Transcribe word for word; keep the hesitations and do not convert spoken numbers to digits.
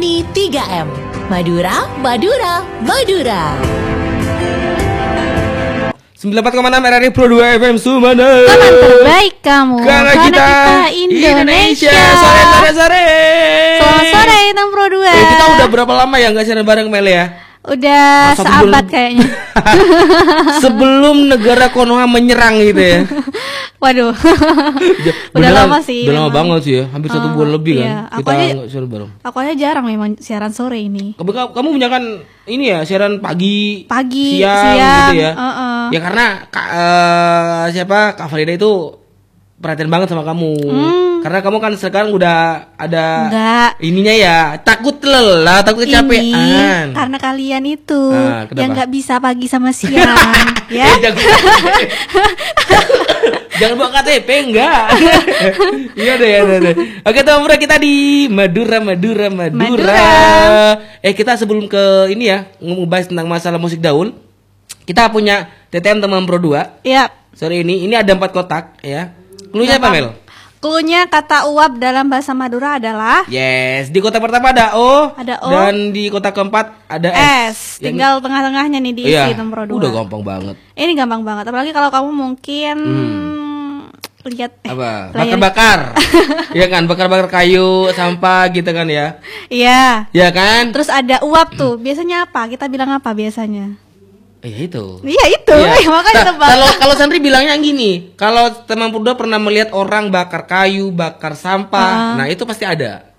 Ini tiga M. Madura, Madura, Madura. sembilan puluh empat koma enam R R I Pro dua F M Sumana. Teman terbaik kamu. Karena, Karena kita, kita Indonesia. Indonesia. Sore sore sore. Selamat sore Intan Pro dua. Eh, kita udah berapa lama ya nggak siaran bareng Mel ya? Udah Masa seabad sebelum, kayaknya. Sebelum negara Konoha menyerang gitu ya. Waduh. Udah Beneran, lama sih. Udah lama banget sih ya, hampir uh, satu bulan lebih iya. kan. Aku kita aja, siaran bareng. Aku aja jarang memang siaran sore ini. Kamu, kamu punya kan ini ya siaran pagi, pagi, siang, siang gitu ya. Uh -uh. Ya karena Kak, uh, siapa Kak Farida itu perhatian banget sama kamu. Hmm. Karena kamu kan sekarang udah ada Enggak. ininya ya, takut lelah, takut kecapean. Karena kalian itu ah, yang nggak bisa pagi sama siang, ya. Eh, jangan, jangan bawa K T P enggak. Iya deh, ya deh. Oke, teman-teman kita di Madura, Madura, Madura. Madura. Eh, kita sebelum ke ini ya, ngebahas tentang masalah musik daun. Kita punya T T M teman Pro dua. Iya. Sore ini ini ada empat kotak ya. Cluenya apa, Mel? Cluenya kata uap dalam bahasa Madura adalah yes, di kotak pertama ada O, ada O, dan di kotak keempat ada S. S. Tinggal yang... tengah-tengahnya nih diisi iya, nomor dua. Udah gampang banget. Ini gampang banget, apalagi kalau kamu mungkin hmm. lihat eh, apa? Bakar-bakar. Iya kan, bakar-bakar kayu, sampah gitu kan ya. Iya. Iya kan? Terus ada uap tuh. Biasanya apa? Kita bilang apa biasanya? Iya itu. Iya itu. Iya. Makanya tebak. Kalau kalau Sandri bilangnya gini, kalau teman Purda pernah melihat orang bakar kayu, bakar sampah, uh. nah itu pasti ada.